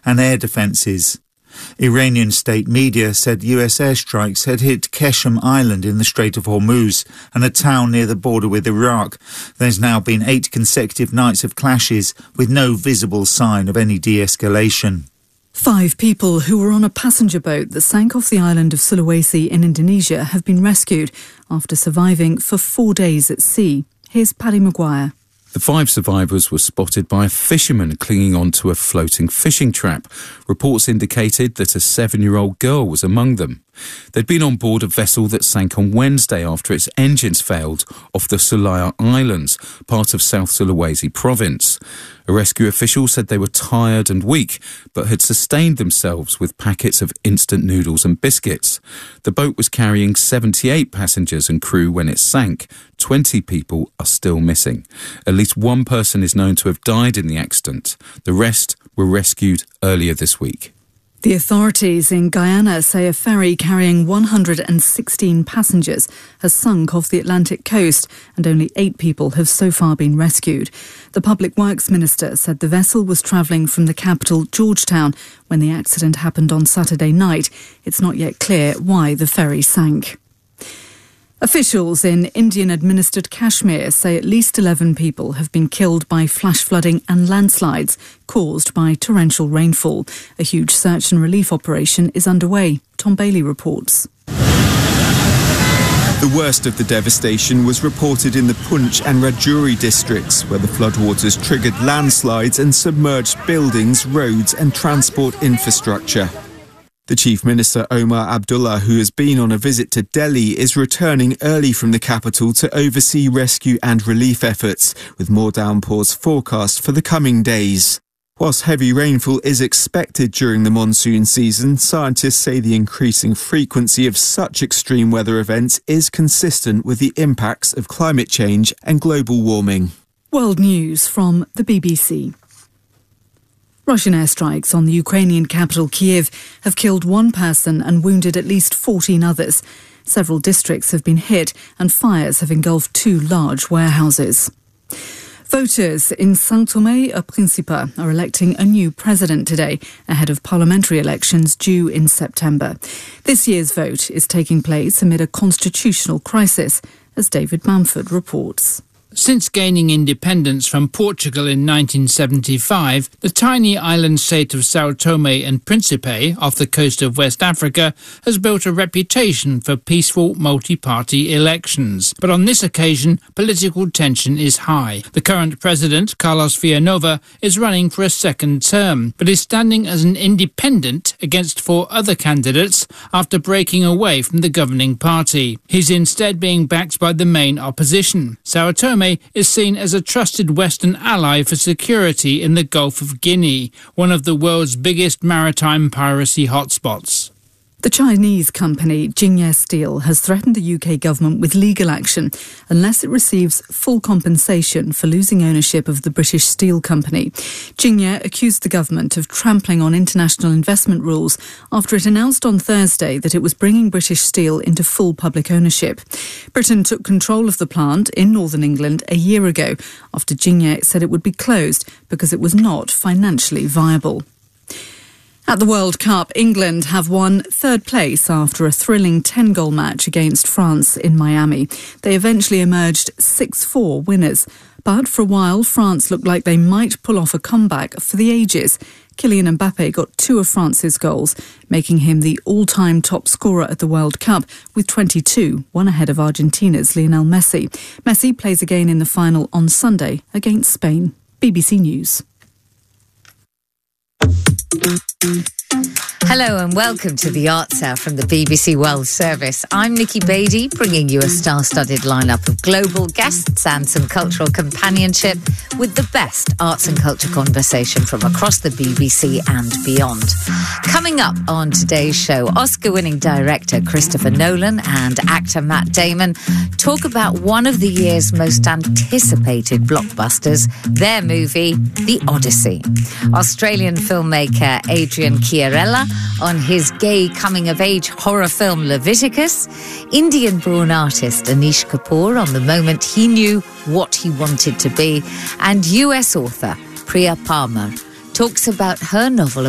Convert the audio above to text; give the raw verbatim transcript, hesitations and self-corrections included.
and air defences. Iranian state media said U S airstrikes had hit Keshem Island in the Strait of Hormuz and a town near the border with Iraq. There's now been eight consecutive nights of clashes with no visible sign of any de-escalation. Five people who were on a passenger boat that sank off the island of Sulawesi in Indonesia have been rescued after surviving for four days at sea. Here's Paddy Maguire. The five survivors were spotted by a fisherman clinging onto a floating fishing trap. Reports indicated that a seven-year-old girl was among them. They'd been on board a vessel that sank on Wednesday after its engines failed off the Solaya Islands, part of South Sulawesi province. A rescue official said they were tired and weak, but had sustained themselves with packets of instant noodles and biscuits. The boat was carrying seventy-eight passengers and crew when it sank. twenty people are still missing. At least one person is known to have died in the accident. The rest were rescued earlier this week. The authorities in Guyana say a ferry carrying one hundred sixteen passengers has sunk off the Atlantic coast and only eight people have so far been rescued. The Public Works Minister said the vessel was travelling from the capital, Georgetown, when the accident happened on Saturday night. It's not yet clear why the ferry sank. Officials in Indian-administered Kashmir say at least eleven people have been killed by flash flooding and landslides caused by torrential rainfall. A huge search and relief operation is underway. Tom Bailey reports. The worst of the devastation was reported in the Poonch and Rajouri districts, where the floodwaters triggered landslides and submerged buildings, roads and transport infrastructure. The Chief Minister Omar Abdullah, who has been on a visit to Delhi, is returning early from the capital to oversee rescue and relief efforts, with more downpours forecast for the coming days. Whilst heavy rainfall is expected during the monsoon season, scientists say the increasing frequency of such extreme weather events is consistent with the impacts of climate change and global warming. World News from the B B C. Russian airstrikes on the Ukrainian capital Kyiv have killed one person and wounded at least fourteen others. Several districts have been hit and fires have engulfed two large warehouses. Voters in São Tomé e Príncipe are electing a new president today, ahead of parliamentary elections due in September. This year's vote is taking place amid a constitutional crisis, as David Bamford reports. Since gaining independence from Portugal in nineteen seventy-five, the tiny island state of São Tomé and Príncipe, off the coast of West Africa, has built a reputation for peaceful multi-party elections. But on this occasion, political tension is high. The current president, Carlos Villanova, is running for a second term, but is standing as an independent against four other candidates after breaking away from the governing party. He's instead being backed by the main opposition. São Tomé is seen as a trusted Western ally for security in the Gulf of Guinea, one of the world's biggest maritime piracy hotspots. The Chinese company Jinye Steel has threatened the U K government with legal action unless it receives full compensation for losing ownership of the British steel company. Jinye accused the government of trampling on international investment rules after it announced on Thursday that it was bringing British Steel into full public ownership. Britain took control of the plant in northern England a year ago after Jinye said it would be closed because it was not financially viable. At the World Cup, England have won third place after a thrilling ten-goal match against France in Miami. They eventually emerged six four winners. But for a while, France looked like they might pull off a comeback for the ages. Kylian Mbappe got two of France's goals, making him the all-time top scorer at the World Cup with twenty-two, one ahead of Argentina's Lionel Messi. Messi plays again in the final on Sunday against Spain. B B C News. Hello and welcome to the Arts Hour from the B B C World Service. I'm Nikki Beattie, bringing you a star-studded lineup of global guests and some cultural companionship with the best arts and culture conversation from across the B B C and beyond. Coming up on today's show, Oscar-winning director Christopher Nolan and actor Matt Damon talk about one of the year's most anticipated blockbusters, their movie, The Odyssey. Australian filmmaker Adrian Chiarella on his gay coming-of-age horror film Leviticus, Indian-born artist Anish Kapoor on the moment he knew what he wanted to be, and U S author Priya Parmar talks about her novel